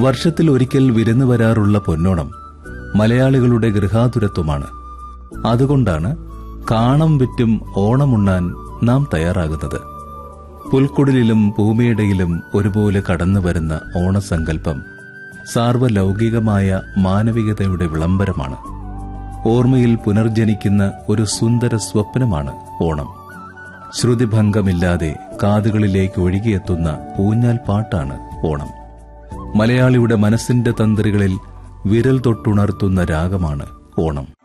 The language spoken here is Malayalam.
വർഷത്തിൽ ഒരിക്കൽ വിരുന്നു വരാറുള്ള പൊന്നോണം മലയാളികളുടെ ഗൃഹാതുരത്വമാണ്. അതുകൊണ്ടാണ് കാണം വിറ്റും ഓണമുണ്ണാൻ നാം തയ്യാറാകുന്നത്. പുൽക്കുടിലും ഭൂമിയിടയിലും ഒരുപോലെ കടന്നുവരുന്ന ഓണസങ്കല്പം സാർവലൗകികമായ മാനവികതയുടെ വിളംബരമാണ്. ഓർമ്മയിൽ പുനർജനിക്കുന്ന ഒരു സുന്ദര സ്വപ്നമാണ് ഓണം. ശ്രുതിഭംഗമില്ലാതെ കാതുകളിലേക്ക് ഒഴുകിയെത്തുന്ന ഊഞ്ഞാൽ പാട്ടാണ് ഓണം. മലയാളിയുടെ മനസ്സിന്റെ തന്ത്രികളിൽ വിരൽ തൊട്ടുണർത്തുന്ന രാഗമാണ് ഓണം.